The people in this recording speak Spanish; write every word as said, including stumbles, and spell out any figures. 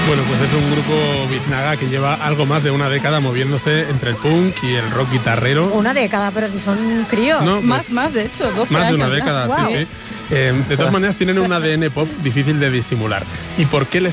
Bueno, pues es un grupo biznaga que lleva algo más de una década moviéndose entre el punk y el rock guitarrero. Una década, pero si son críos. No, pues, más, más, de hecho, doce Más de una años, década, ¿no? sí, Wow. sí. Eh, de todas maneras tienen un A D N pop difícil de disimular. ¿Y por qué les